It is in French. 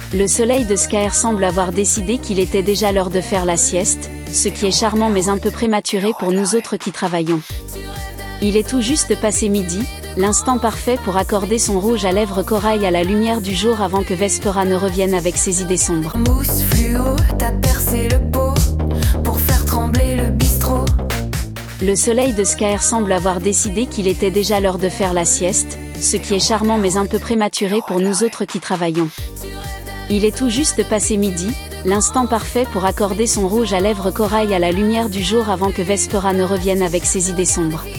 Le soleil de Skyr semble avoir décidé qu'il était déjà l'heure de faire la sieste, ce qui est charmant mais un peu prématuré pour nous autres qui travaillons. Il est tout juste passé midi, l'instant parfait pour accorder son rouge à lèvres corail à la lumière du jour avant que Vespera ne revienne avec ses idées sombres. Mousse fluo, t'as percé le pot pour faire trembler le bistrot. Le soleil de Skyr semble avoir décidé qu'il était déjà l'heure de faire la sieste, ce qui est charmant mais un peu prématuré pour nous autres qui travaillons. Il est tout juste passé midi, l'instant parfait pour accorder son rouge à lèvres corail à la lumière du jour avant que Vespera ne revienne avec ses idées sombres.